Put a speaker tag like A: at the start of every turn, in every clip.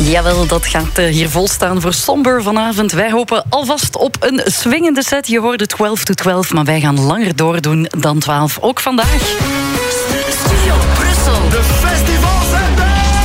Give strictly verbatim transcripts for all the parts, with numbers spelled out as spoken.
A: Jawel, dat gaat hier volstaan voor Somber vanavond. Wij hopen alvast op een swingende set. Je hoorde twaalf to twaalf, maar wij gaan langer doordoen dan twaalf. Ook vandaag. Studio Brussel.
B: De festivalzender.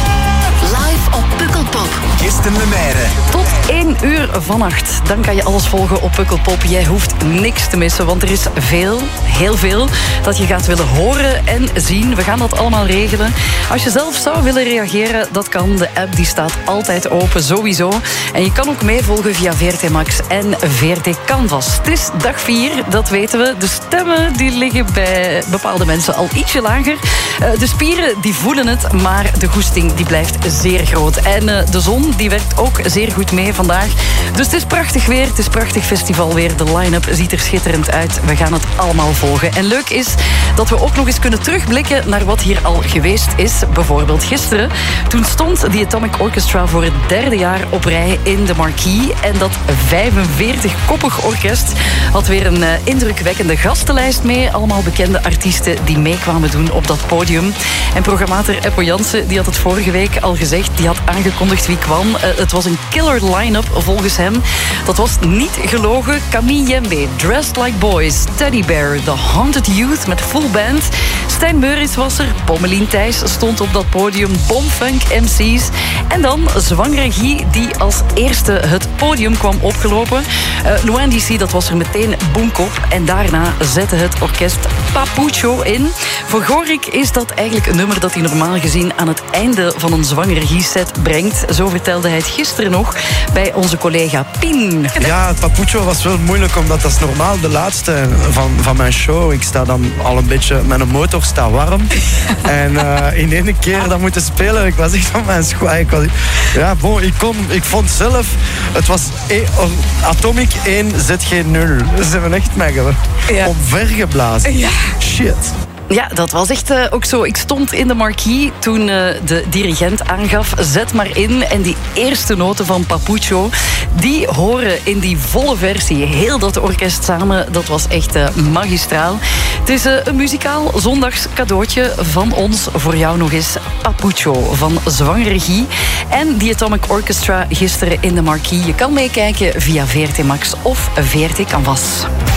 A: Live op Pukkelpop.
B: Kirsten Lemaire.
A: Tot één uur vannacht. Dan kan je alles volgen op Pukkelpop. Jij hoeft niks te missen, want er is veel, heel veel dat je gaat willen horen en zien. We gaan dat allemaal regelen. Als je zelf zou willen reageren, dat kan. De app die staat altijd open, sowieso. En je kan ook meevolgen via V R T Max en V R T Canvas. Het is dag vier, dat weten we. De stemmen die liggen bij bepaalde mensen al ietsje lager. De spieren die voelen het, maar de goesting die blijft zeer groot. En de zon die werkt ook zeer goed mee vandaag. Dus het is prachtig weer, het is prachtig festivalweer. De line-up ziet er schitterend uit. We gaan het allemaal volgen. En leuk is dat we ook nog eens kunnen terugblikken naar wat hier al geweest is. Bijvoorbeeld gisteren. Toen stond The Atomic Orchestra voor het derde jaar op rij in de Marquee. En dat vijfenveertig-koppig orkest had weer een uh, indrukwekkende gastenlijst mee. Allemaal bekende artiesten die meekwamen doen op dat podium. En programmator Eppo Jansen die had het vorige week al gezegd. Die had aangekondigd wie kwam. Uh, het was een killer line-up volgens hem. Dat was niet gelogen. Camille Jembe, Dressed Like Boys, Teddy Bear, The Haunted Youth met full band. Stijn Meuris was er. Pommelien Thijs stond op dat podium. Bomfunk M C's. En dan Zwangere Guy die als eerste het podium kwam opgelopen. Uh, Loin d'ici, dat was er meteen boomkop. En daarna zette het orkest Papucho in. Voor Gorik is dat eigenlijk een nummer dat hij normaal gezien aan het einde van een Zwangere Guy set brengt. Zo vertelde hij het gisteren nog bij onze collega Pien.
C: Ja, het Papucho was wel moeilijk, omdat dat is normaal de laatste van, van mijn show. Ik sta dan al een beetje, mijn motor staat warm. En uh, in één keer dat moeten spelen, ik was echt van mijn schoen. Ik was, ja, bon, ik, kon, ik vond zelf, het was e, or, Atomic één Z G nul. Ze hebben echt mij ja. omvergeblazen. Ja. Shit.
A: Ja, dat was echt uh, ook zo. Ik stond in de Marquee toen uh, de dirigent aangaf, zet maar in. En die eerste noten van Papucho, die horen in die volle versie. Heel dat orkest samen, dat was echt uh, magistraal. Het is uh, een muzikaal zondags cadeautje van ons. Voor jou nog eens Papucho van Zwangere Guy. En die Atomic Orchestra gisteren in de Marquee. Je kan meekijken via V R T Max of V R T Canvas.